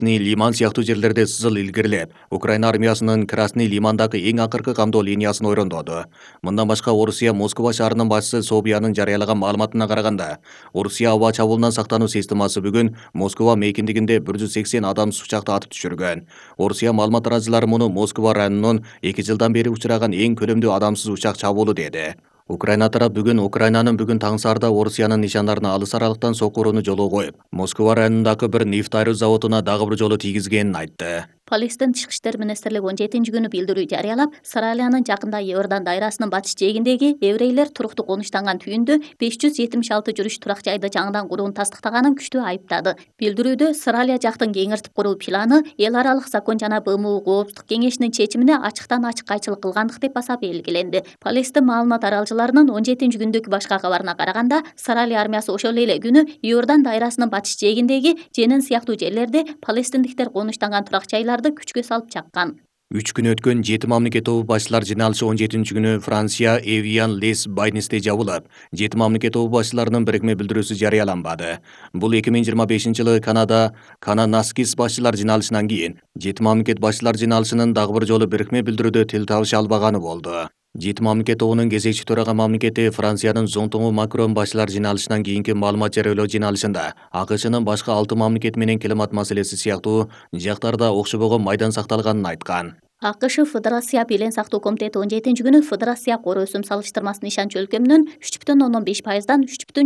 Красный Лиман сыяктуу жерлерде сызыл илгерилеп, Украина армиясынын Красный Лимандагы эң акыркы камдоо линиясын ойрондоду. Мындан башка Орусия Москва шаарынын башчысы Собянын жарыялаган маалыматына караганда, Орусия аба чабуулунан сактануу системасы бүгүн Москва мейкиндигинде 180 адамсыз учакты атып түшүргөн. Орусия маалымат тараачылары муну Москва районунун 2 жылдан бери учураган эң көлөмдүү адамсыз учак чабуулу деди. Украина тарап Украинанын бүгүн таң саарда Орусиянын нишандарына алыс аралыктан сокку урууну жолго коюп, Москва районундагы бир нефть айруу заводуна дагы бир жолу тийгизгенин айтты. Палестин Тышкы иштер министрлиги 17-күнү билдирүү жарыялап, Сыралиянын жакында Иордан дайрасынын батыш жээгиндеги еврейлер туруктуу конуштанган түйүндө 576 жүрүш турак жайды жаңыдан курууну тастыктаганын күчтүү айыптады. Билдирүүдө Сыралия жактын кеңиртип куруу планы эл аралык закон жана БМУ коопсуздук кеңешинин чечимине ачыктан ачык кайчылык кылгандык деп баса белгиленди. Палестин маалымат аралчыларынын 17-күндүк башка кабарына караганда, Сыралия армиясы ошол эле күнү Иордан дайрасынын батыш жээгиндеги Женин сыяктуу жерлерде палестиндиктер конуштанган турак жайларды күчкө салып чаккан. 3 күн өткөн жети мамлекет тобу башчылар жыйналышы 17-күнү Франция Эвиан Лес Байнесте жабылып, жети мамлекет тобу башчыларынын бирикме билдирүүсү жарыяланбады. Бул 2025-жылы Кананаскис башчылар жыйналышынан кийин жети мамлекет башчылар жыйналышынын дагы бир жолу бирикме билдирүүдө тил табыша албаганы болду. Жети мамлекет тобунун кезекчи төрага мамлекети Франциянын зонтоңу Макрон башчылар жыйналышынан кийинки маалымат жарыялоо жыйналышында АКШнын башка 6 мамлекет менен климат маселеси сыяктуу жактарда окшобогон майдан сакталганын айткан. АКШ Федерация Белен сактоо комитети 17-күнү Федерация кор өсүм салыштырмасынын ишанч өлчөмүнүн 3,5%дан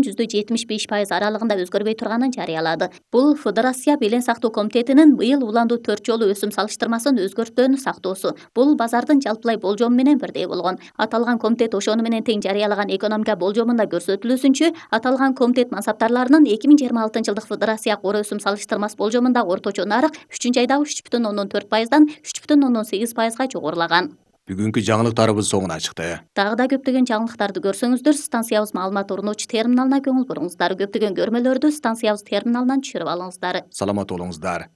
3,75% аралыгында өзгөрбөй турганын жарыялады. Бул Федерация Белен сактоо комитетинин быйыл уланду 4 жолу өсүм салыштырмасын өзгөртүүнү сактоосу. Бул базардын жалпылай болжому менен бирдей болгон. Аталган комитет ошону менен тең жарыялаган экономика болжомунда көрсөтүлүүсүнчө, аталган комитет мансаптарларынын 2026-жылдык Федерация кор өсүм салыштырмасы болжомунда орточо нарык 3-айда 3,4%дан 3,8%га жогорулаган. Бүгүнкү жаңылыктарыбыз соңуна чыкты. Дагы да көптөгөн жаңылыктарды көрсөңүздөр, станциябыз маалымат орночу терминалына көңүл буруңуздар. Көптөгөн көрмөлөрдү станциябыз терминалынан түшүрүп алыңыздар. Саламат болуңуздар.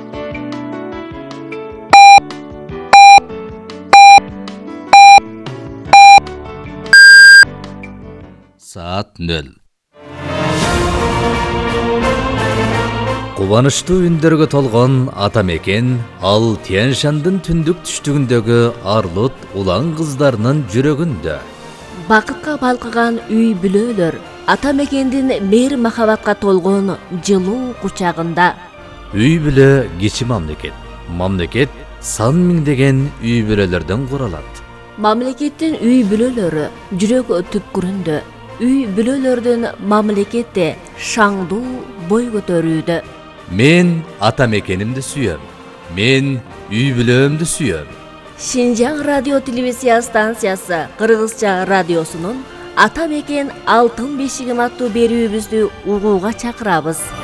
Saat 0. Кубанычтуу үндөргө толгон ата мекен ал Тянь-Шандын түндүк түштүгүндөгү арлут улан кыздарынын жүрөгүндө. Бакытка балкыган үй бүлөлөр ата мекендин мейир махабатка толгон жылуу кучагында. Үй бүлө кичи мамлекет. Мамлекет сан миңдеген үй бүлөлөрдөн куралат. Мамлекеттин үй бүлөлөрү жүрөк түпкүрүндө. Үй бүлөлөрдүн мамлекетте шаңдуу бой көтөрүүдө. Мен ата мекенимди сүйөм. Мен үй бүлөмдү сүйөм. Шинжаң радио телевизия станциясы Кыргызча радиосунун Ата мекен алтын бешигим аттуу берүүбүздү угууга чакырабыз.